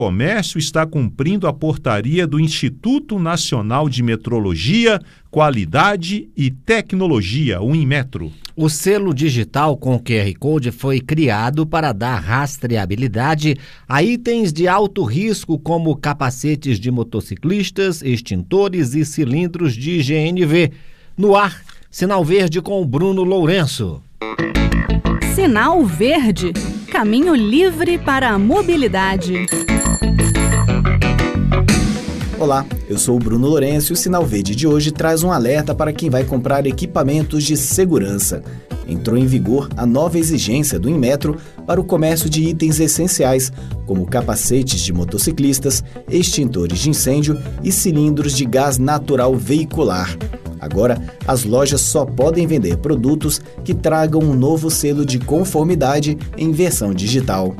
Comércio está cumprindo a portaria do Instituto Nacional de Metrologia, Qualidade e Tecnologia, o Inmetro. O selo digital com QR Code foi criado para dar rastreabilidade a itens de alto risco como capacetes de motociclistas, extintores e cilindros de GNV. No ar, Sinal Verde com o Bruno Lourenço. Sinal Verde, caminho livre para a mobilidade. Olá, eu sou o Bruno Lourenço e o Sinal Verde de hoje traz um alerta para quem vai comprar equipamentos de segurança. Entrou em vigor a nova exigência do Inmetro para o comércio de itens essenciais, como capacetes de motociclistas, extintores de incêndio e cilindros de gás natural veicular. Agora, as lojas só podem vender produtos que tragam um novo selo de conformidade em versão digital.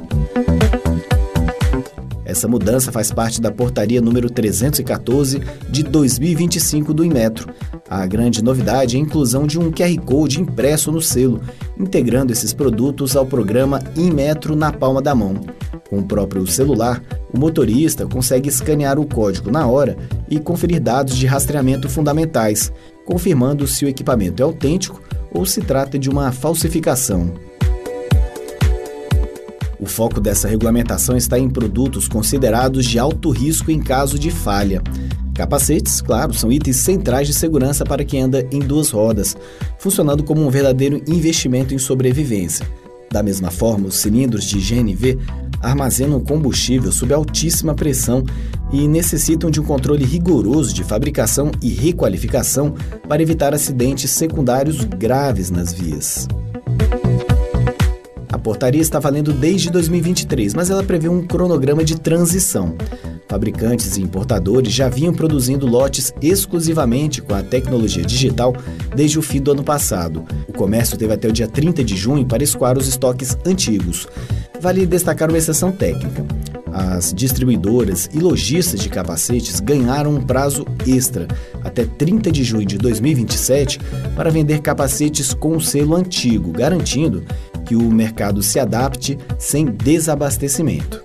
Essa mudança faz parte da portaria número 314 de 2025 do Inmetro. A grande novidade é a inclusão de um QR Code impresso no selo, integrando esses produtos ao programa Inmetro na palma da mão. Com o próprio celular, o motorista consegue escanear o código na hora e conferir dados de rastreamento fundamentais, confirmando se o equipamento é autêntico ou se trata de uma falsificação. O foco dessa regulamentação está em produtos considerados de alto risco em caso de falha. Capacetes, claro, são itens centrais de segurança para quem anda em duas rodas, funcionando como um verdadeiro investimento em sobrevivência. Da mesma forma, os cilindros de GNV armazenam combustível sob altíssima pressão e necessitam de um controle rigoroso de fabricação e requalificação para evitar acidentes secundários graves nas vias. A portaria está valendo desde 2023, mas ela prevê um cronograma de transição. Fabricantes e importadores já vinham produzindo lotes exclusivamente com a tecnologia digital desde o fim do ano passado. O comércio teve até o dia 30 de junho para escoar os estoques antigos. Vale destacar uma exceção técnica. As distribuidoras e lojistas de capacetes ganharam um prazo extra, até 30 de junho de 2027, para vender capacetes com o selo antigo, garantindo que o mercado se adapte sem desabastecimento.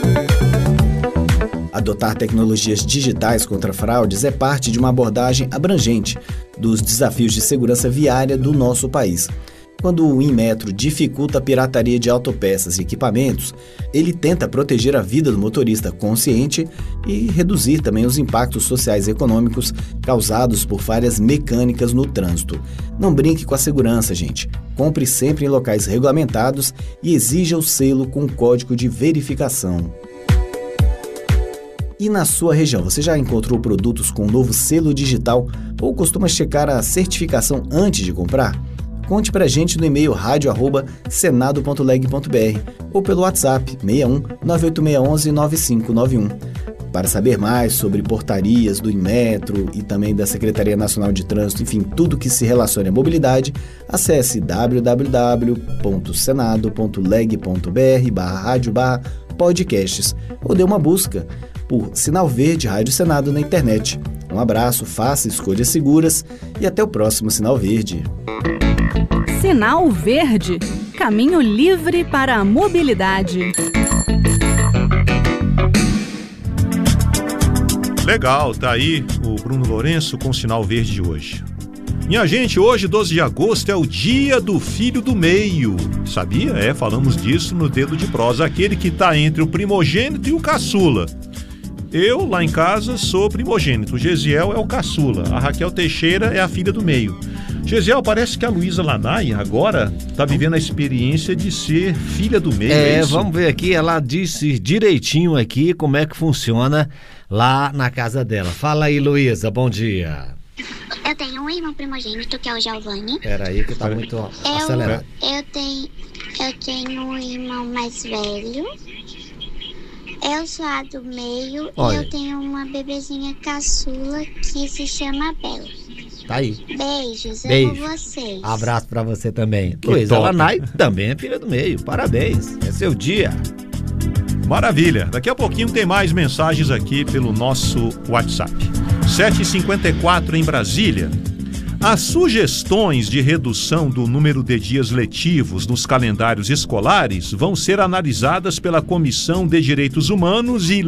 Adotar tecnologias digitais contra fraudes é parte de uma abordagem abrangente dos desafios de segurança viária do nosso país. Quando o Inmetro dificulta a pirataria de autopeças e equipamentos, ele tenta proteger a vida do motorista consciente e reduzir também os impactos sociais e econômicos causados por falhas mecânicas no trânsito. Não brinque com a segurança, gente. Compre sempre em locais regulamentados e exija o selo com código de verificação. E na sua região, você já encontrou produtos com novo selo digital ou costuma checar a certificação antes de comprar? Conte pra gente no e-mail radio@senado.leg.br ou pelo WhatsApp 61 98611 9591. Para saber mais sobre portarias do Inmetro e também da Secretaria Nacional de Trânsito, enfim, tudo que se relaciona à mobilidade, acesse www.senado.leg.br/radio/podcasts ou dê uma busca por Sinal Verde Rádio Senado na internet. Um abraço, faça escolhas seguras e até o próximo Sinal Verde. Sinal Verde, caminho livre para a mobilidade. Legal, tá aí o Bruno Lourenço com o Sinal Verde de hoje. Minha gente, hoje, 12 de agosto, é o dia do filho do meio. Sabia? Falamos disso no Dedo de Prosa, aquele que tá entre o primogênito e o caçula. Eu, lá em casa, sou primogênito. O Gesiel é o caçula. A Raquel Teixeira é a filha do meio. Gesiel, parece que a Luísa Lanai agora está vivendo a experiência de ser filha do meio. É isso? Vamos ver aqui. Ela disse direitinho aqui como é que funciona lá na casa dela. Fala aí, Luísa. Bom dia. Eu tenho um irmão primogênito, que é o Giovanni. Peraí, que tá muito acelerado. Eu tenho um irmão mais velho. Eu sou a do meio. Olha. E eu tenho uma bebezinha caçula que se chama Bela. Tá aí. Beijos, amo vocês. Abraço pra você também. Luísa Lanai também é filha do meio. Parabéns, é seu dia. Maravilha. Daqui a pouquinho tem mais mensagens aqui pelo nosso WhatsApp. 7h54 em Brasília. As sugestões de redução do número de dias letivos nos calendários escolares vão ser analisadas pela Comissão de Direitos Humanos e